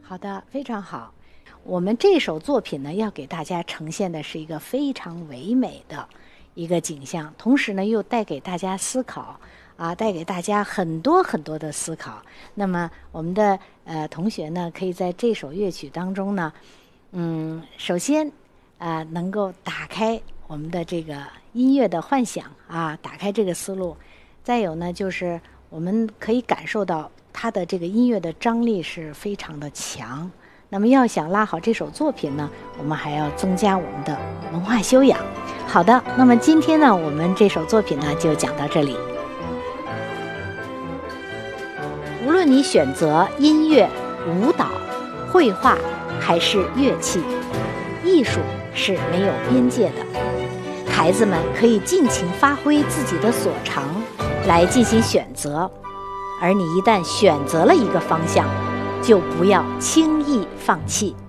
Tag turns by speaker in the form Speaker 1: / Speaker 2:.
Speaker 1: 好的，非常好。我们这首作品呢，要给大家呈现的是一个非常唯美的一个景象，同时呢，又带给大家思考带给大家很多很多的思考。那么，我们的同学呢，可以在这首乐曲当中呢，首先能够打开我们的这个音乐的幻想打开这个思路。再有呢，就是我们可以感受到它的这个音乐的张力是非常的强。那么要想拉好这首作品呢，我们还要增加我们的文化修养。好的，那么今天呢，我们这首作品呢就讲到这里。无论你选择音乐、舞蹈、绘画还是乐器，艺术是没有边界的。孩子们可以尽情发挥自己的所长来进行选择，而你一旦选择了一个方向，就不要轻易放弃。